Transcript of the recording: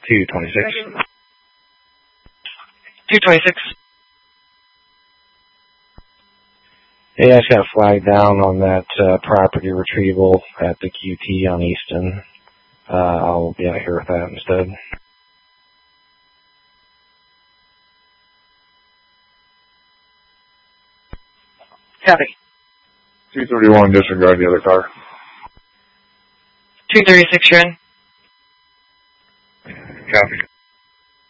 226. 226. Hey, I just got a flag down on that property retrieval at the QT on Easton. I'll be out here with that instead. Copy. 231, disregard the other car. 236, you're in. Copy.